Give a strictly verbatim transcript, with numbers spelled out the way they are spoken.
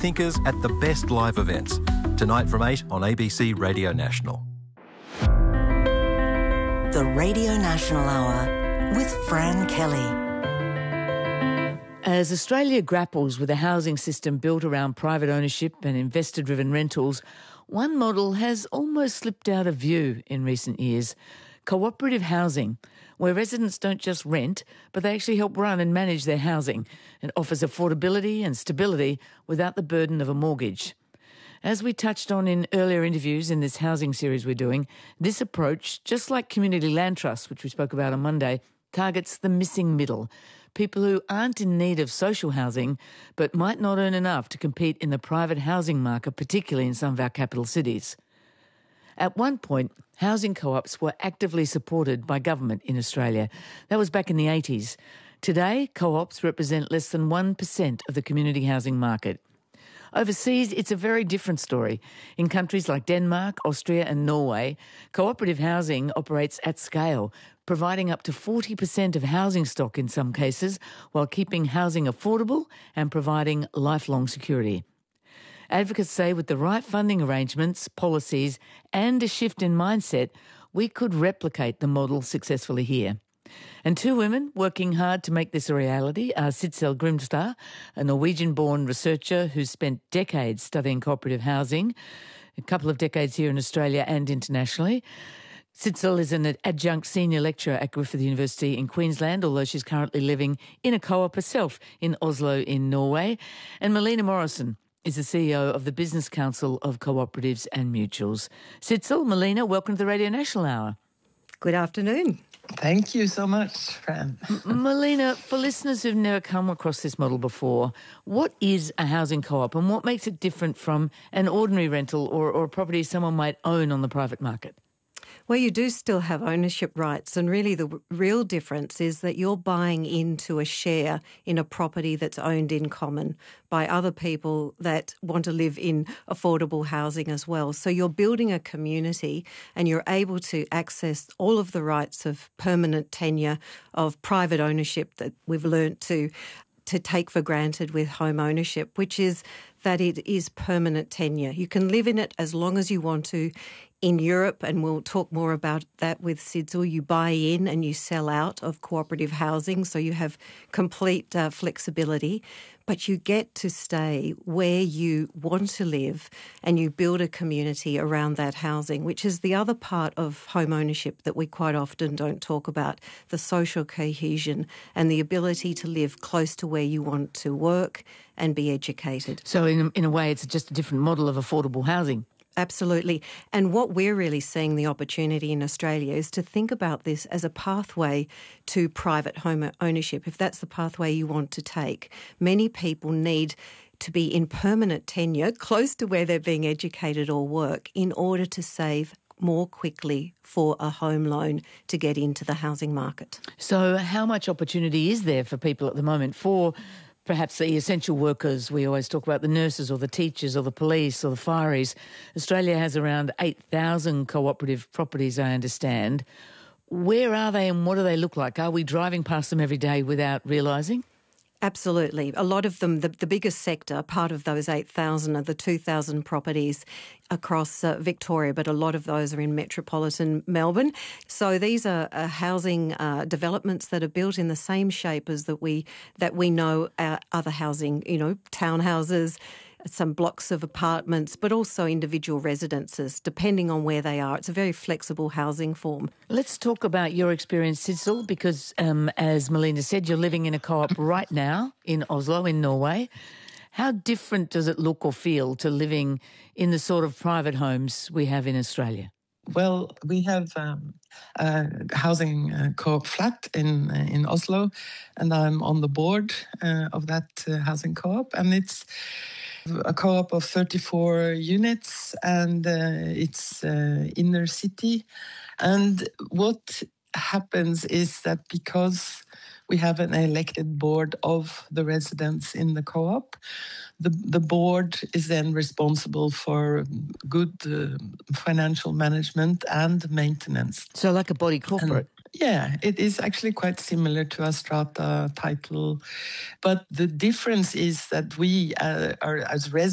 thinkers at the best live events. Tonight from eight on A B C Radio National. The Radio National Hour with Fran Kelly. As Australia grapples with a housing system built around private ownership and investor-driven rentals, one model has almost slipped out of view in recent years: cooperative housing, where residents don't just rent, but they actually help run and manage their housing, and offers affordability and stability without the burden of a mortgage. As we touched on in earlier interviews in this housing series we're doing, this approach, just like community land trusts, which we spoke about on Monday, targets the missing middle, people who aren't in need of social housing but might not earn enough to compete in the private housing market, particularly in some of our capital cities. At one point, housing co-ops were actively supported by government in Australia. That was back in the eighties. Today, co-ops represent less than one percent of the community housing market. Overseas, it's a very different story. In countries like Denmark, Austria and Norway, cooperative housing operates at scale, providing up to forty percent of housing stock in some cases, while keeping housing affordable and providing lifelong security. Advocates say with the right funding arrangements, policies and a shift in mindset, we could replicate the model successfully here. And two women working hard to make this a reality are Sitzel Grimstad, a Norwegian-born researcher who's spent decades studying cooperative housing, a couple of decades here in Australia and internationally. Sitzel is an adjunct senior lecturer at Griffith University in Queensland, although she's currently living in a co-op herself in Oslo in Norway. And Melina Morrison is the C E O of the Business Council of Cooperatives and Mutuals. Sitzel, Melina, welcome to the Radio National Hour. Good afternoon. Thank you so much, Fran. Melina, for listeners who've never come across this model before, what is a housing co-op and what makes it different from an ordinary rental or, or a property someone might own on the private market? Well, you do still have ownership rights, and really the real difference is that you're buying into a share in a property that's owned in common by other people that want to live in affordable housing as well. So you're building a community and you're able to access all of the rights of permanent tenure, of private ownership that we've learnt to to take for granted with home ownership, which is that it is permanent tenure. You can live in it as long as you want to. In Europe, and we'll talk more about that with Sitzel, you buy in and you sell out of cooperative housing, so you have complete uh, flexibility, but you get to stay where you want to live and you build a community around that housing, which is the other part of home ownership that we quite often don't talk about, the social cohesion and the ability to live close to where you want to work and be educated. So in, in a way, it's just a different model of affordable housing. Absolutely. And what we're really seeing the opportunity in Australia is to think about this as a pathway to private home ownership, if that's the pathway you want to take. Many people need to be in permanent tenure, close to where they're being educated or work, in order to save more quickly for a home loan to get into the housing market. So how much opportunity is there for people at the moment for perhaps the essential workers? We always talk about the nurses or the teachers or the police or the fireys. Australia has around eight thousand cooperative properties, I understand. Where are they and what do they look like? Are we driving past them every day without realising? Absolutely. A lot of them, the, the biggest sector, part of those eight thousand are the two thousand properties across uh, Victoria, but a lot of those are in metropolitan Melbourne. So these are uh, housing uh, developments that are built in the same shape as that we that we know uh, other housing, you know, townhouses, some blocks of apartments, but also individual residences, depending on where they are. It's a very flexible housing form. Let's talk about your experience, Sitzel, because um, as Melina said, you're living in a co-op right now in Oslo, in Norway. How different does it look or feel to living in the sort of private homes we have in Australia? Well, we have um, a housing uh, co-op flat in uh, in Oslo, and I'm on the board uh, of that uh, housing co-op, and it's a co-op of thirty-four units, and uh, it's uh, inner city. And what happens is that because we have an elected board of the residents in the co-op, the, the board is then responsible for good uh, financial management and maintenance. So like a body corporate? And yeah, it is actually quite similar to a strata title. But the difference is that we uh, are, as residents,